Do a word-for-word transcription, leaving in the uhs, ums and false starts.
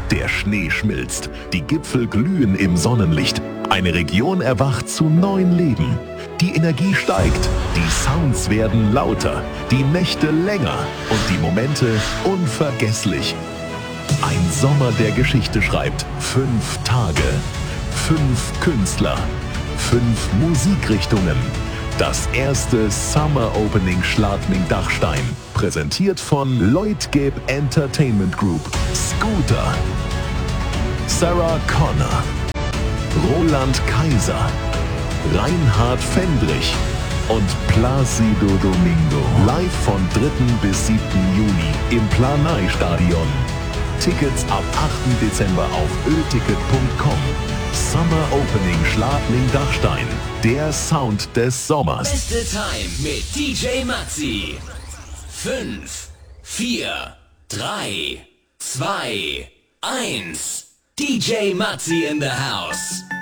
Der Schnee schmilzt, die Gipfel glühen im Sonnenlicht. Eine Region erwacht zu neuem Leben. Die Energie steigt, die Sounds werden lauter, die Nächte länger und die Momente unvergesslich. Ein Sommer, der Geschichte schreibt. Fünf Tage, fünf Künstler, fünf Musikrichtungen. Das erste Summer Opening Schladming-Dachstein. Präsentiert von Leutgeb Entertainment Group. Scooter, Sarah Connor, Roland Kaiser, Reinhard Fendrich und Plácido Domingo. Live von dritten bis siebten Juni im Planei-Stadion. Tickets ab achten Dezember auf ölticket punkt com. Summer Opening Schladming-Dachstein. Der Sound des Sommers. Beste Time mit D J Matzi. Fünf, vier, drei, zwei, eins. D J Matzi in the house.